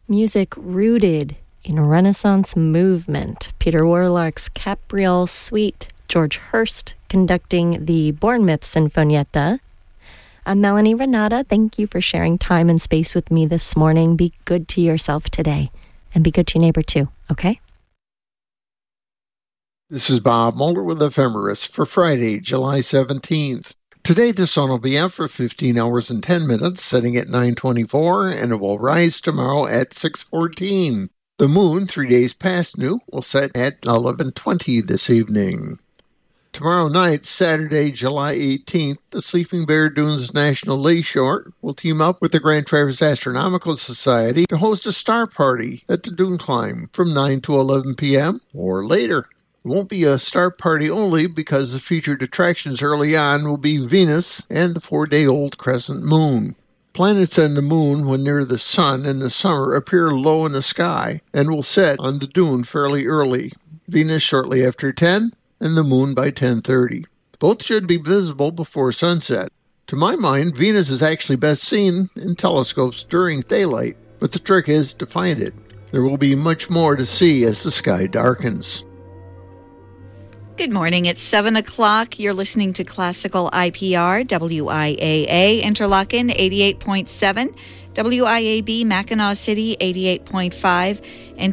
Music rooted in a Renaissance movement. Peter Warlock's Capriole Suite, George Hurst conducting the Bournemouth Sinfonietta. I'm Melanie Renata. Thank you for sharing time and space with me this morning. Be good to yourself today, and be good to your neighbor too, okay? This is Bob Mulder with Ephemeris for Friday, July 17th. Today the sun will be out for 15 hours and 10 minutes, setting at 9:24, and it will rise tomorrow at 6:14. The moon, 3 days past new, will set at 11:20 this evening. Tomorrow night, Saturday, July 18th, the Sleeping Bear Dunes National Lakeshore will team up with the Grand Traverse Astronomical Society to host a star party at the dune climb from 9 to 11 p.m. or later. It won't be a star party only because the featured attractions early on will be Venus and the 4-day-old crescent moon. Planets and the moon, when near the sun in the summer, appear low in the sky and will set on the dune fairly early. Venus shortly after 10 and the moon by 10:30. Both should be visible before sunset. To my mind, Venus is actually best seen in telescopes during daylight, but the trick is to find it. There will be much more to see as the sky darkens. Good morning. It's 7 o'clock. You're listening to Classical IPR, WIAA, Interlaken 88.7, WIAB, Mackinac City 88.5, and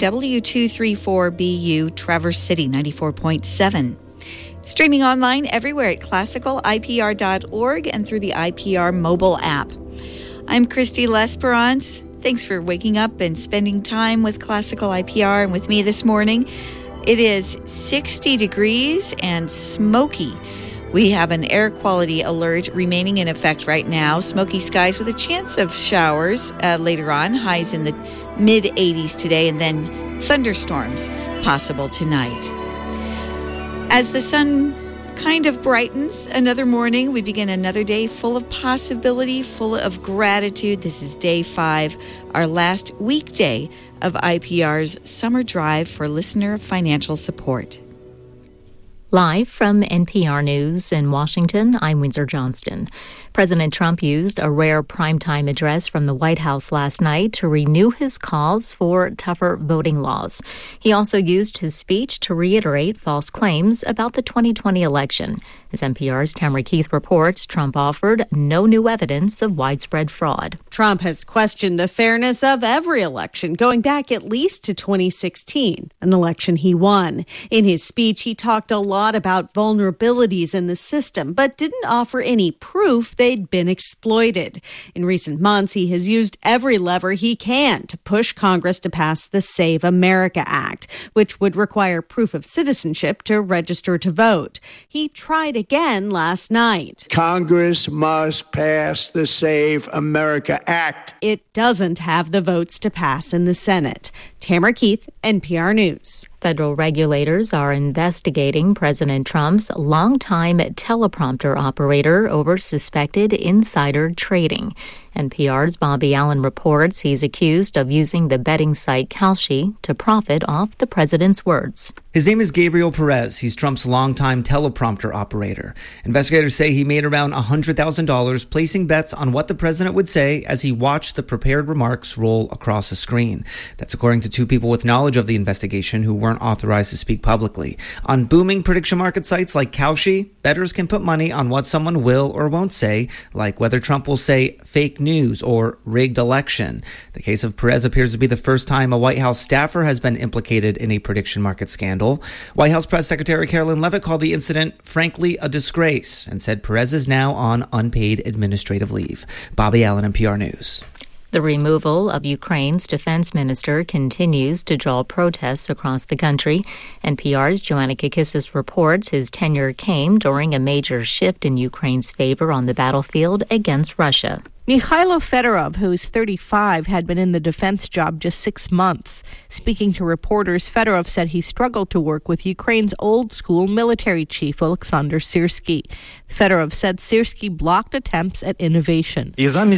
W234BU, Traverse City 94.7. Streaming online everywhere at classicalipr.org and through the IPR mobile app. I'm Christy L'Esperance. Thanks for waking up and spending time with Classical IPR and with me this morning. It is 60 degrees and smoky. We have an air quality alert remaining in effect right now. Smoky skies with a chance of showers later on. Highs in the mid-80s today, and then thunderstorms possible tonight. As the sun kind of brightens another morning, we begin another day full of possibility, full of gratitude. This is day 5, our last weekday of IPR's summer drive for listener financial support. Live from NPR News in Washington, I'm Windsor Johnston. President Trump used a rare primetime address from the White House last night to renew his calls for tougher voting laws. He also used his speech to reiterate false claims about the 2020 election. As NPR's Tamara Keith reports, Trump offered no new evidence of widespread fraud. Trump has questioned the fairness of every election, going back at least to 2016, an election he won. In his speech, he talked a lot about vulnerabilities in the system, but didn't offer any proof they'd been exploited. In recent months, he has used every lever he can to push Congress to pass the Save America Act, which would require proof of citizenship to register to vote. He tried again last night. Congress must pass the Save America Act. It doesn't have the votes to pass in the Senate. Tamara Keith, NPR News. Federal regulators are investigating President Trump's longtime teleprompter operator over suspected insider trading. NPR's Bobby Allen reports he's accused of using the betting site Kalshi to profit off the president's words. His name is Gabriel Perez. He's Trump's longtime teleprompter operator. Investigators say he made around $100,000 placing bets on what the president would say as he watched the prepared remarks roll across a screen. That's according to 2 people with knowledge of the investigation who weren't authorized to speak publicly. On booming prediction market sites like Kalshi, bettors can put money on what someone will or won't say, like whether Trump will say fake news or rigged election. The case of Perez appears to be the first time a White House staffer has been implicated in a prediction market scandal. White House Press Secretary Carolyn Leavitt called the incident, frankly, a disgrace, and said Perez is now on unpaid administrative leave. Bobby Allen, NPR News. The removal of Ukraine's defense minister continues to draw protests across the country. NPR's Joanna Kakissis reports his tenure came during a major shift in Ukraine's favor on the battlefield against Russia. Mikhailo Fedorov, who is 35, had been in the defense job just 6 months. Speaking to reporters, Fedorov said he struggled to work with Ukraine's old-school military chief, Oleksandr Syrsky. Fedorov said Syrsky blocked attempts at innovation.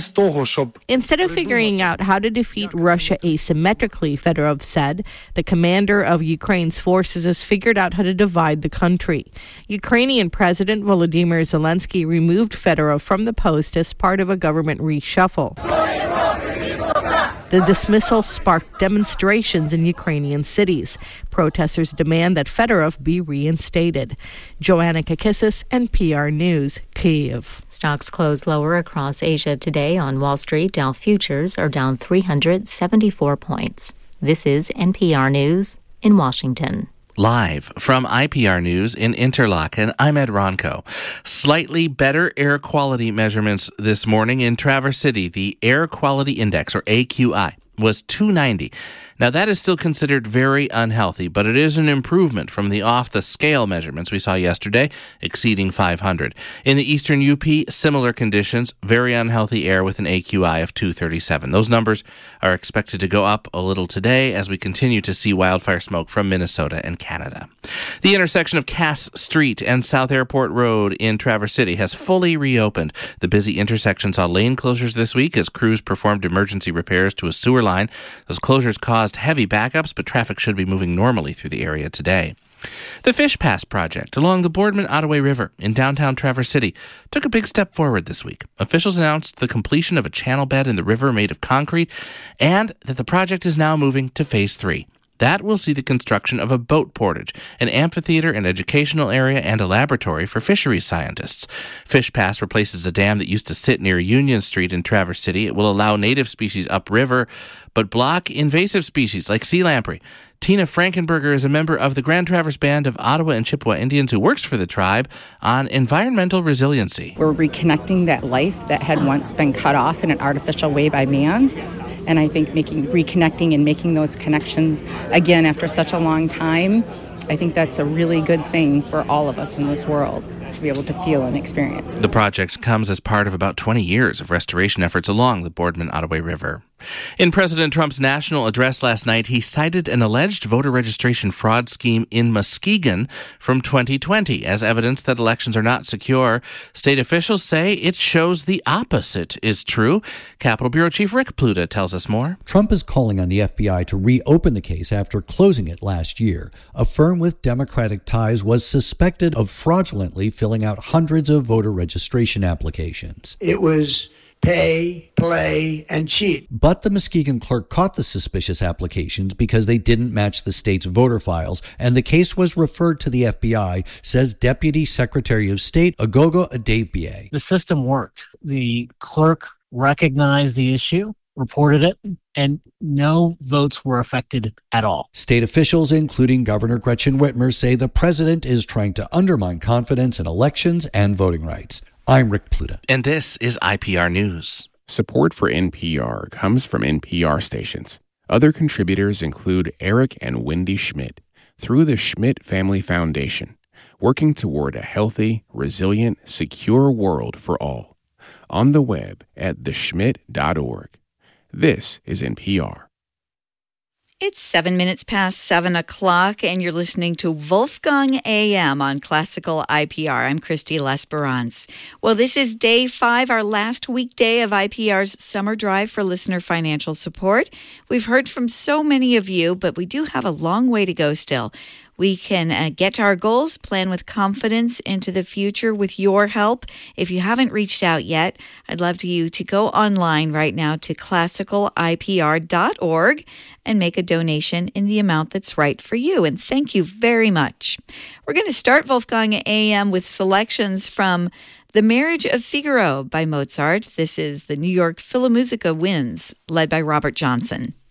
Instead of figuring out how to defeat Russia asymmetrically, Fedorov said, the commander of Ukraine's forces has figured out how to divide the country. Ukrainian President Volodymyr Zelensky removed Fedorov from the post as part of a government reshuffle. The The dismissal sparked demonstrations in Ukrainian cities. Protesters demand that Fedorov be reinstated. Joanna Kakissis, NPR News, Kyiv. Stocks closed lower across Asia today. On Wall Street, Dow futures are down 374 points. This is NPR News in Washington. Live from IPR News in Interlaken, I'm Ed Ronco. Slightly better air quality measurements this morning in Traverse City. The Air Quality Index, or AQI, was 290. Now, that is still considered very unhealthy, but it is an improvement from the off-the-scale measurements we saw yesterday, exceeding 500. In the eastern UP, similar conditions, very unhealthy air with an AQI of 237. Those numbers are expected to go up a little today as we continue to see wildfire smoke from Minnesota and Canada. The intersection of Cass Street and South Airport Road in Traverse City has fully reopened. The busy intersection saw lane closures this week as crews performed emergency repairs to a sewer line. Those closures caused heavy backups, but traffic should be moving normally through the area today. The Fish Pass project along the Boardman-Ottaway River in downtown Traverse City took a big step forward this week. Officials announced the completion of a channel bed in the river made of concrete and that the project is now moving to Phase 3. That will see the construction of a boat portage, an amphitheater, an educational area, and a laboratory for fisheries scientists. Fish Pass replaces a dam that used to sit near Union Street in Traverse City. It will allow native species upriver, but block invasive species like sea lamprey. Tina Frankenberger is a member of the Grand Traverse Band of Ottawa and Chippewa Indians who works for the tribe on environmental resiliency. We're reconnecting that life that had once been cut off in an artificial way by man. And I think reconnecting and making those connections again after such a long time, I think that's a really good thing for all of us in this world to be able to feel and experience. The project comes as part of about 20 years of restoration efforts along the Boardman-Ottaway River. In President Trump's national address last night, he cited an alleged voter registration fraud scheme in Muskegon from 2020 as evidence that elections are not secure. State officials say it shows the opposite is true. Capitol Bureau Chief Rick Pluta tells us more. Trump is calling on the FBI to reopen the case after closing it last year. A firm with Democratic ties was suspected of fraudulently filling out hundreds of voter registration applications. It was pay, play, and cheat. But the Muskegon clerk caught the suspicious applications because they didn't match the state's voter files, and the case was referred to the FBI, says Deputy Secretary of State Agogo Adebie. The system worked. The clerk recognized the issue, reported it, and no votes were affected at all. State officials, including Governor Gretchen Whitmer, say the president is trying to undermine confidence in elections and voting rights. I'm Rick Pluta. And this is IPR News. Support for NPR comes from NPR stations. Other contributors include Eric and Wendy Schmidt through the Schmidt Family Foundation, working toward a healthy, resilient, secure world for all. On the web at theschmidt.org. This is NPR. It's 7 minutes past 7 o'clock, and you're listening to Wolfgang AM on Classical IPR. I'm Christy L'Esperance. Well, this is day 5, our last weekday of IPR's Summer Drive for Listener Financial Support. We've heard from so many of you, but we do have a long way to go still. We can get to our goals, plan with confidence into the future with your help. If you haven't reached out yet, I'd love you to go online right now to classicalipr.org and make a donation in the amount that's right for you. And thank you very much. We're going to start Wolfgang AM with selections from The Marriage of Figaro by Mozart. This is the New York Philharmonic Winds, led by Robert Johnson.